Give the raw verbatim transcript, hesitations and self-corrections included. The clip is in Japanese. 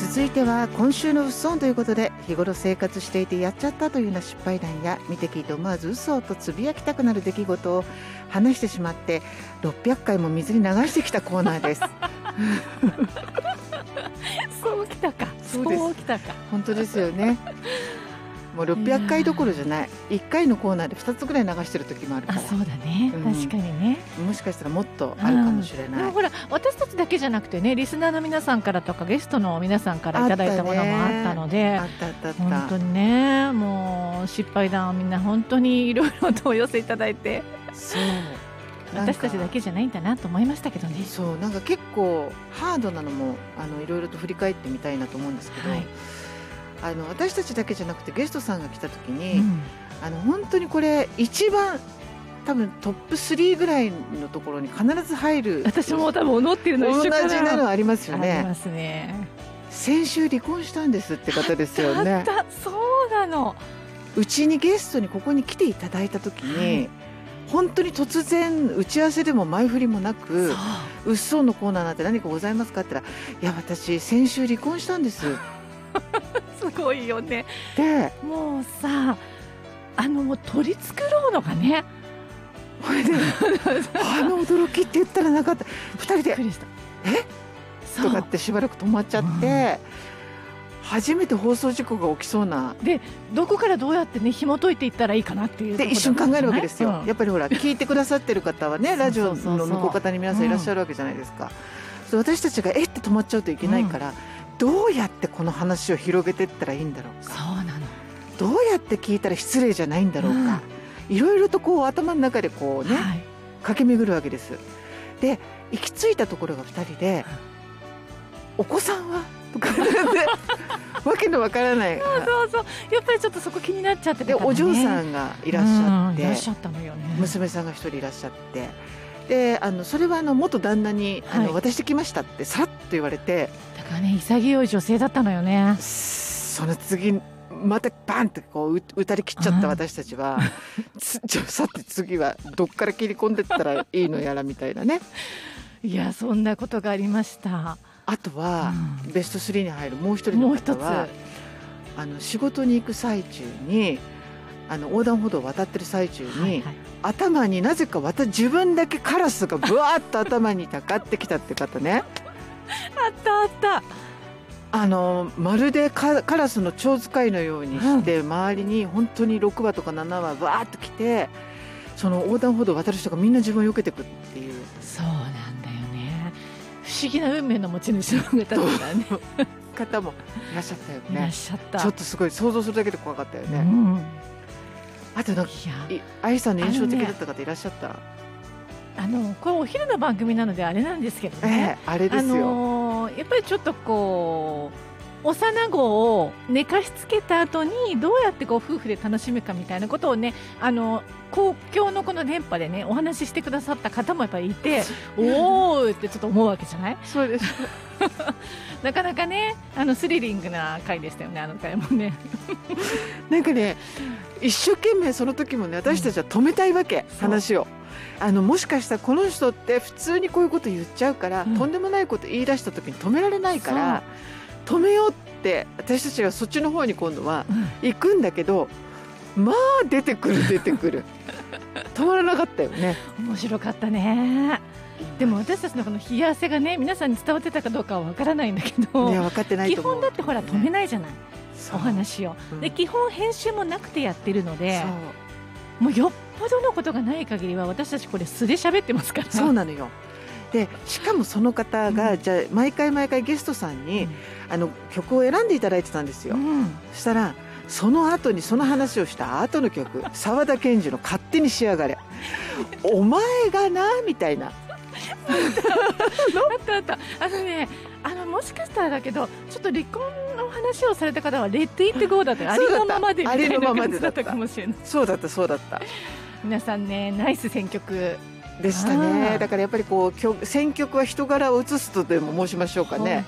続いては今週の嘘ということで、日頃生活していてやっちゃったというような失敗談や見て聞いて思わず嘘とつぶやきたくなる出来事を話してしまってろっぴゃっかいも水に流してきたコーナーですそうきたか。 そうです。 そうきたか。 本当ですよね。もうろっぴゃっかいどころじゃない、いっかいのコーナーでふたつぐらい流してる時もあるから。 あ、そうだね、うん、確かにね。 もしかしたらもっとあるかもしれない、うん、 でもほら私たちだけじゃなくてね、リスナーの皆さんからとかゲストの皆さんからいただいたものもあったので、 あったあったあった。 本当にね、もう失敗談をみんな本当にいろいろとお寄せいただいて、 そう私たちだけじゃないんだなと思いましたけどね。 そう、なんか結構ハードなのもあのいろいろと振り返ってみたいなと思うんですけど、はい、あの私たちだけじゃなくてゲストさんが来た時に、うん、あの本当にこれ一番多分トップスリーぐらいのところに必ず入る。 私も多分思ってるの一緒かな。 同じなのありますよね。 ありますね。 先週離婚したんですって方ですよね。 あったあった、そうなの。 うちにゲストにここに来ていただいた時に、はい、本当に突然打ち合わせでも前振りもなく、うっそうのコーナーなんて何かございますかって言ったら、いや私先週離婚したんですすごいよね。 でもうさ、あのもう取り繕うのがね、 これであの驚きって言ったらなかった。ふたりでえとかってしばらく止まっちゃって、うん、初めて放送事故が起きそうなで、どこからどうやってね紐解いていったらいいかなっていうで一瞬考えるわけですよ、うん、やっぱりほら聞いてくださってる方はねラジオの向こう方に皆さんいらっしゃるわけじゃないですか、うん、そう私たちがえって止まっちゃうといけないから、うん、どうやってこの話を広げていったらいいんだろうか、 そうなの、 どうやって聞いたら失礼じゃないんだろうか、いろいろとこう頭の中でこうね、はい、駆け巡るわけです。で行き着いたところがふたりで、お子さんはとかわけのわからない、 そうそうそう、やっぱりちょっとそこ気になっちゃってたから、ね、 でお嬢さんがいらっしゃって、 いらっしゃったのよね、 娘さんが一人いらっしゃって、であのそれはあの元旦那に、はい、あの渡してきましたってさらっと言われて、 だからね潔い女性だったのよね。 その次またバンってこう打たれ切っちゃった私たちは、じゃあさて次はどっから切り込んでったらいいのやらみたいなね。 いやそんなことがありました。 あとは、うん、ベストスリーに入るもう一人の方はあの仕事に行く最中にあの横断歩道を渡ってる最中に、はいはい、頭になぜか私自分だけカラスがブワーッと頭にたかってきたって方ねあったあった、 あのまるでカラスの蝶使いのようにして、うん、周りに本当にろくわとかななわバーッと来て、その横断歩道を渡る人がみんな自分を避けていくっていう。 そうなんだよね、不思議な運命の持ち主の方だね方もいらっしゃったよね。 いらっしゃった。 ちょっとすごい想像するだけで怖かったよね、うん、あとなんか愛さんの印象的だった方いらっしゃった？ あのこれお昼の番組なのであれなんですけどね、 えー、あれですよ、 あのー、やっぱりちょっとこう幼子を寝かしつけた後にどうやってこう夫婦で楽しむかみたいなことをね、あの公共のこの電波でねお話ししてくださった方もやっぱりいておーってちょっと思うわけじゃない？ そうですなかなかねあのスリリングな回でしたよね、あの回もねなんかね一生懸命その時もね私たちは止めたいわけ、うん、話をあのもしかしたらこの人って普通にこういうこと言っちゃうから、うん、とんでもないこと言い出した時に止められないから止めようって私たちがそっちの方に今度は行くんだけど、うん、まあ出てくる出てくる止まらなかったよね。 面白かったね。でも私たちのこの冷や汗がね皆さんに伝わってたかどうかは分からないんだけど、 ね、分かってないと思う。 基本だってほら止めないじゃない、お話を、うん、で基本編集もなくてやってるので、もうよっぽどのことがない限りは私たちこれ素で喋ってますから。 そうなのよ。でしかもその方が、うん、じゃあ毎回毎回ゲストさんに、うん、あの曲を選んでいただいてたんですよ、うん、そしたらその後にその話をした後の曲沢田研二の勝手に仕上がれお前がなみたいなあったあったあのね、あのもしかしたらだけどちょっと離婚の話をされた方はレッドイットゴーだったありのままでみたいな感じだったかもしれない。 そうだったそうだった。 皆さんねナイス選曲でしたね。だからやっぱりこう選曲は人柄を映すとでも申しましょうかね。